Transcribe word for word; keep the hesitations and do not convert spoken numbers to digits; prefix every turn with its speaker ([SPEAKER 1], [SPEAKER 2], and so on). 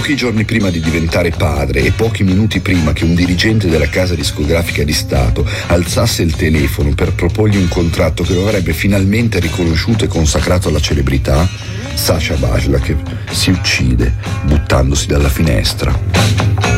[SPEAKER 1] Pochi giorni prima di diventare padre e pochi minuti prima che un dirigente della casa discografica di Stato alzasse il telefono per proporgli un contratto che lo avrebbe finalmente riconosciuto e consacrato alla celebrità, Sasha Vaslak si uccide buttandosi dalla finestra.